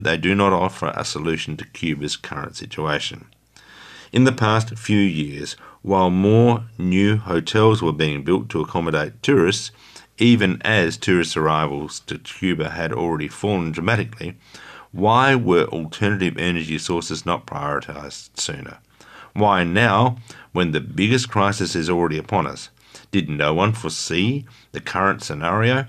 they do not offer a solution to Cuba's current situation. In the past few years, while more new hotels were being built to accommodate tourists, even as tourist arrivals to Cuba had already fallen dramatically, why were alternative energy sources not prioritised sooner? Why now, when the biggest crisis is already upon us? Did no one foresee the current scenario?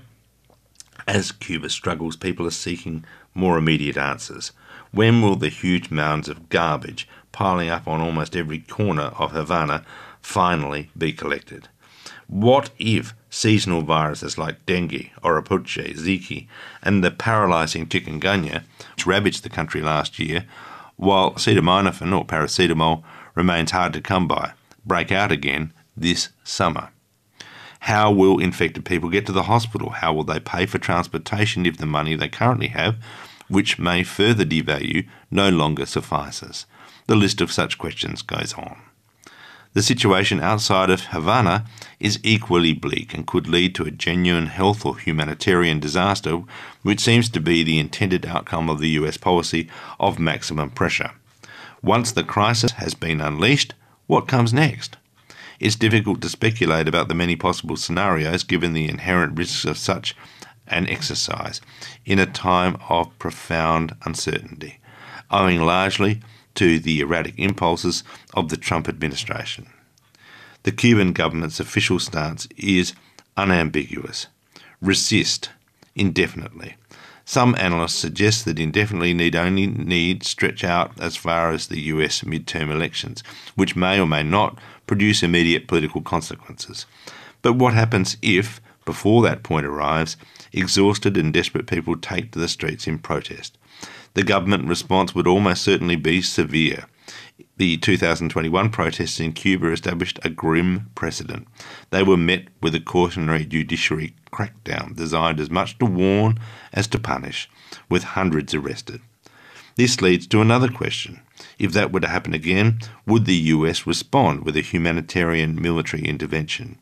As Cuba struggles, people are seeking more immediate answers. When will the huge mounds of garbage piling up on almost every corner of Havana finally be collected? What if seasonal viruses like dengue, Oropuche, Zika, and the paralysing chikungunya, which ravaged the country last year, while acetaminophen or paracetamol remains hard to come by, break out again this summer? How will infected people get to the hospital? How will they pay for transportation if the money they currently have, which may further devalue, no longer suffices? The list of such questions goes on. The situation outside of Havana is equally bleak and could lead to a genuine health or humanitarian disaster, which seems to be the intended outcome of the US policy of maximum pressure. Once the crisis has been unleashed, what comes next? It's difficult to speculate about the many possible scenarios given the inherent risks of such an exercise in a time of profound uncertainty, owing largely to the erratic impulses of the Trump administration. The Cuban government's official stance is unambiguous: resist indefinitely. Some analysts suggest that indefinitely need stretch out as far as the US midterm elections, which may or may not produce immediate political consequences. But what happens if, before that point arrives, exhausted and desperate people take to the streets in protest? The government response would almost certainly be severe. The 2021 protests in Cuba established a grim precedent. They were met with a cautionary judiciary crackdown designed as much to warn as to punish, with hundreds arrested. This leads to another question. If that were to happen again, would the US respond with a humanitarian military intervention?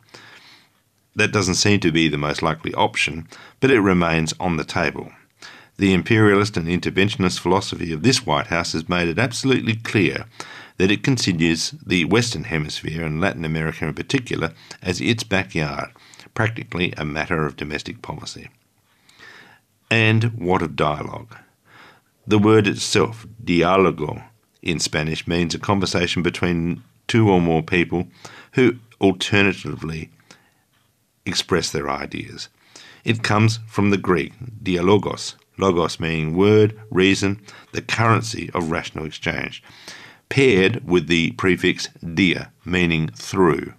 That doesn't seem to be the most likely option, but it remains on the table. The imperialist and interventionist philosophy of this White House has made it absolutely clear that it considers the Western Hemisphere, and Latin America in particular, as its backyard, practically a matter of domestic policy. And what of dialogue? The word itself, diálogo, in Spanish means a conversation between two or more people who alternatively express their ideas. It comes from the Greek dialogos, logos meaning word, reason, the currency of rational exchange, paired with the prefix dia, meaning through.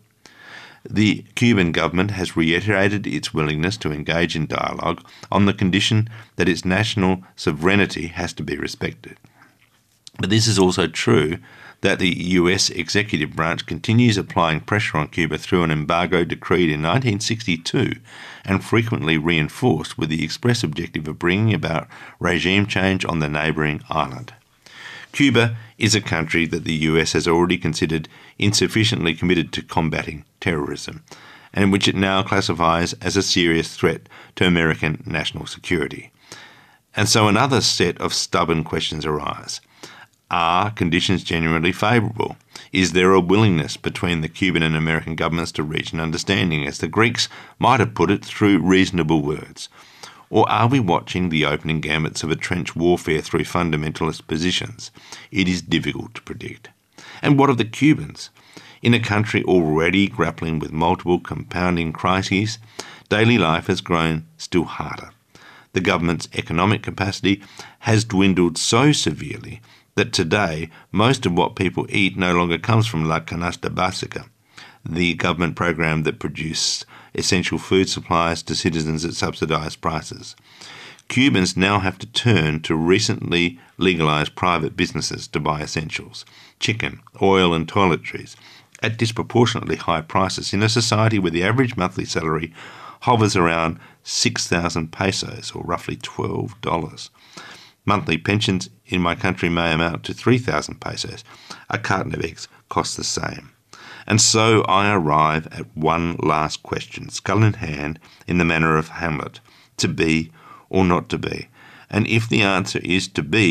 The Cuban government has reiterated its willingness to engage in dialogue on the condition that its national sovereignty has to be respected. But this is also true that the US executive branch continues applying pressure on Cuba through an embargo decreed in 1962 and frequently reinforced with the express objective of bringing about regime change on the neighbouring island. Cuba is a country that the US has already considered insufficiently committed to combating terrorism, and which it now classifies as a serious threat to American national security. And so another set of stubborn questions arise. Are conditions genuinely favourable? Is there a willingness between the Cuban and American governments to reach an understanding, as the Greeks might have put it, through reasonable words? Or are we watching the opening gambits of a trench warfare through fundamentalist positions? It is difficult to predict. And what of the Cubans? In a country already grappling with multiple compounding crises, daily life has grown still harder. The government's economic capacity has dwindled so severely that today most of what people eat no longer comes from La Canasta Básica, the government program that produced essential food supplies to citizens at subsidised prices. Cubans now have to turn to recently legalised private businesses to buy essentials, chicken, oil and toiletries, at disproportionately high prices in a society where the average monthly salary hovers around 6,000 pesos, or roughly $12. Monthly pensions in my country may amount to 3,000 pesos. A carton of eggs costs the same. And so I arrive at one last question, skull in hand, in the manner of Hamlet: to be or not to be? And if the answer is to be